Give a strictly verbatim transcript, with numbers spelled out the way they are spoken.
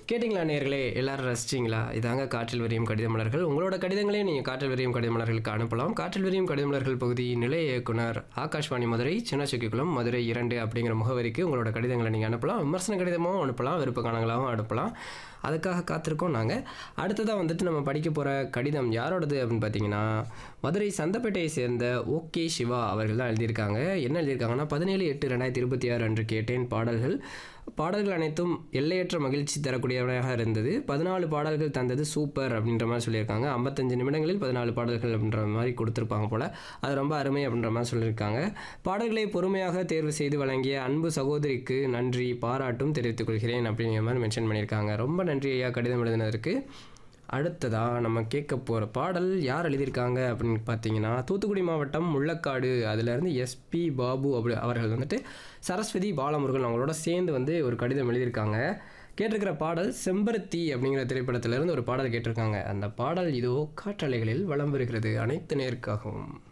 கேட்டிங்களா நேயர்களே, எல்லாரும் ரசிச்சிங்களா? இதாங்க காற்றில் விரியும் கடித மலர்கள். உங்களோட கடிதங்களையும் நீங்க காற்றில் விரியும் கடித மலர்களுக்கு அனுப்பலாம். காற்றில் விரியும் கடித மலர்கள் பகுதி நிலைய இயக்குனர் ஆகாஷ்வாணி மதுரை, சின்னச்செக்கிக்குளம், மதுரை இரண்டு அப்படிங்கிற முகவரிக்கு உங்களோட கடிதங்களை நீங்க அனுப்பலாம். விமர்சன கடிதமாகவும் அனுப்பலாம், விருப்ப காணங்களாகவும் அனுப்பலாம். அதுக்காக காத்திருக்கோம் நாங்க. அடுத்ததா வந்துட்டு நம்ம படிக்க போற கடிதம் யாரோடது அப்படின்னு பார்த்தீங்கன்னா, மதுரை சந்தப்பேட்டையை சேர்ந்த ஓகே சிவா அவர்கள் தான் எழுதியிருக்காங்க. என்ன எழுதியிருக்காங்கன்னா, பதினேழு எட்டு ரெண்டாயிரத்தி இருபத்தி ஆறு அன்று கேட்டேன் பாடல்கள் பாடல்கள் அனைத்தும் எல்லையற்ற மகிழ்ச்சி தரக்கூடியவனாக இருந்தது. பதினாலு பாடல்கள் தந்தது சூப்பர் அப்படின்ற மாதிரி சொல்லியிருக்காங்க. ஐம்பத்தஞ்சு நிமிடங்களில் பதினாலு பாடல்கள் அப்படின்ற மாதிரி கொடுத்துருப்பாங்க போல். அது ரொம்ப அருமை அப்படின்ற மாதிரி சொல்லியிருக்காங்க. பாடல்களை பொறுமையாக தேர்வு செய்து வழங்கிய அன்பு சகோதரிக்கு நன்றி பாராட்டும் தெரிவித்துக் கொள்கிறேன் அப்படிங்கிற மாதிரி மென்ஷன் பண்ணியிருக்காங்க. ரொம்ப நன்றி ஐயா கடிதம் எழுதினதற்கு. அடுத்ததாக நம்ம கேட்க போகிற பாடல் யார் எழுதியிருக்காங்க அப்படின்னு பார்த்தீங்கன்னா, தூத்துக்குடி மாவட்டம் முள்ளக்காடு அதிலேருந்து எஸ்பி பாபு அப்படி அவர்கள் வந்துட்டு சரஸ்வதி பாலமுருகன் அவங்களோட சேர்ந்து வந்து ஒரு கடிதம் எழுதியிருக்காங்க. கேட்டிருக்கிற பாடல் செம்பருத்தி அப்படிங்கிற திரைப்படத்திலேருந்து ஒரு பாடல் கேட்டிருக்காங்க. அந்த பாடல் இதோ காற்றலைகளில் வலம் வருகிறது. அனைத்து நேருக்காகவும்.